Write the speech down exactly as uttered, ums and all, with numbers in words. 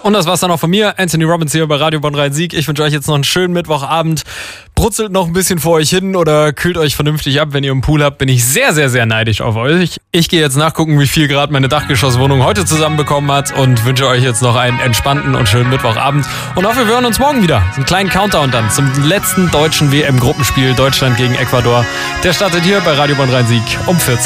Und das war's dann auch von mir. Anthony Robbins hier bei Radio Bonn Rhein-Sieg. Ich wünsche euch jetzt noch einen schönen Mittwochabend. Brutzelt noch ein bisschen vor euch hin oder kühlt euch vernünftig ab. Wenn ihr einen Pool habt, bin ich sehr, sehr, sehr neidisch auf euch. Ich gehe jetzt nachgucken, wie viel Grad meine Dachgeschosswohnung heute zusammenbekommen hat und wünsche euch jetzt noch einen entspannten und schönen Mittwochabend. Und hoffe, wir hören uns morgen wieder. Einen kleinen Countdown dann zum letzten deutschen W M-Gruppenspiel Deutschland gegen Ecuador. Der startet hier bei Radio Bonn Rhein-Sieg um vierzehn.